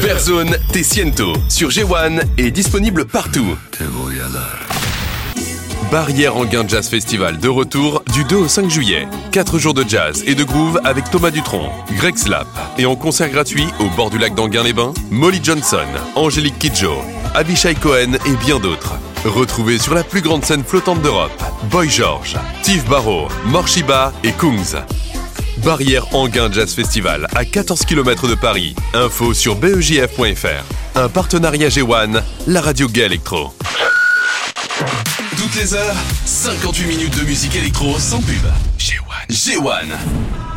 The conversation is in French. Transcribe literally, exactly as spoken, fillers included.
Verzone Te Siento sur G un est disponible partout. Barrière Anguin Jazz Festival de retour du deux au cinq juillet. quatre jours de jazz et de groove avec Thomas Dutronc, Greg Slap et en concert gratuit au bord du lac d'Anguin-les-Bains, Molly Johnson, Angélique Kidjo, Abishai Cohen et bien d'autres. Retrouvez sur la plus grande scène flottante d'Europe, Boy George, Steve Barrow, Morshiba et Kungs. Barrière Anguin Jazz Festival à quatorze kilomètres de Paris. Info sur b e j f point f r. Un partenariat G un, la radio gay électro. Toutes les heures, cinquante-huit minutes de musique électro sans pub. G un. G un.